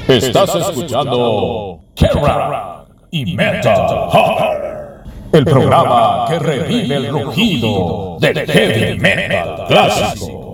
Estás escuchando Kerrang y Metal Hammer, el programa que revive el rugido del heavy metal clásico.